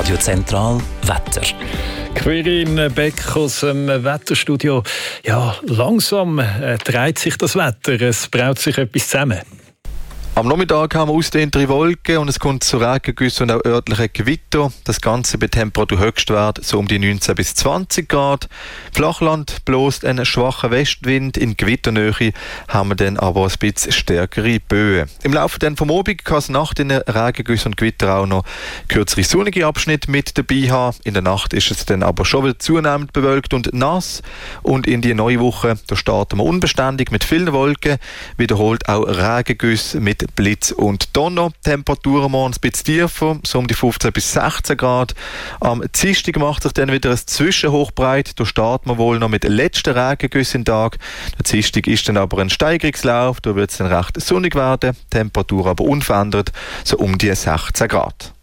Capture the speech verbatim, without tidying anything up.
Radio Zentral Wetter. Quirin Beck aus dem Wetterstudio. Ja, langsam äh, dreht sich das Wetter. Es braut sich etwas zusammen. Am Nachmittag haben wir ausdehntere Wolken und es kommt zu Regengüssen und auch örtlichen Gewitter. Das Ganze bei Temperaturhöchstwert so um die neunzehn bis zwanzig Grad. Flachland bläst ein schwacher Westwind. In Gewitternähe haben wir dann aber ein bisschen stärkere Böen. Im Laufe dann vom Abend kann es nach den Regengüssen und Gewitter auch noch kürzere sonnige Abschnitte mit dabei haben. In der Nacht ist es dann aber schon wieder zunehmend bewölkt und nass. Und in die neue Woche, da starten wir unbeständig mit vielen Wolken. Wiederholt auch Regengüsse mit Blitz und Donner. Temperaturen morgens ein bisschen tiefer, so um die fünfzehn bis sechzehn Grad. Am Dienstag macht sich dann wieder ein Zwischenhoch breit. Da starten wir wohl noch mit letzten Regengüssen im Tag. Der Dienstag ist dann aber ein Steigerungslauf. Da wird es dann recht sonnig werden. Temperatur aber unverändert, so um die sechzehn Grad.